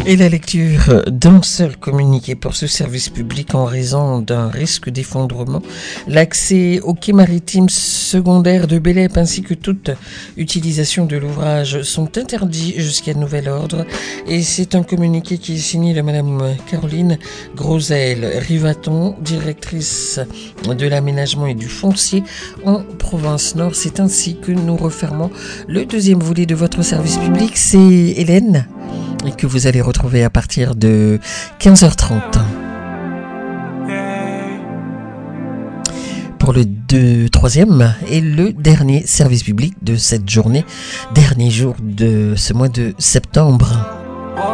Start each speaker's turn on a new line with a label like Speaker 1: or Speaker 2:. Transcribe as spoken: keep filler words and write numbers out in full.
Speaker 1: Et la lecture d'un seul communiqué pour ce service public en raison d'un risque d'effondrement. L'accès au quai maritime secondaire de Bélep ainsi que toute utilisation de l'ouvrage sont interdits jusqu'à nouvel ordre. Et c'est un communiqué qui est signé de Madame Caroline Grosel-Rivaton, directrice de l'aménagement et du foncier en province Nord. C'est ainsi que nous refermons le deuxième volet de votre service public. C'est Hélène et que vous allez retrouver à partir de quinze heures trente. Pour le deux, troisième et le dernier service public de cette journée, dernier jour de ce mois de septembre.